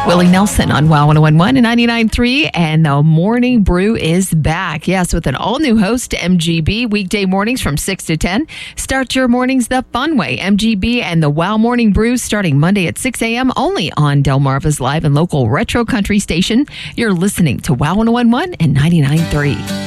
Willie Nelson on WOW 101.1 and 99.3, and the Morning Brew is back. Yes, with an all-new host, MGB, weekday mornings from 6 to 10. Start your mornings the fun way. MGB and the WOW Morning Brew starting Monday at 6 a.m. only on Delmarva's live and local retro country station. You're listening to WOW 101.1 and 99.3.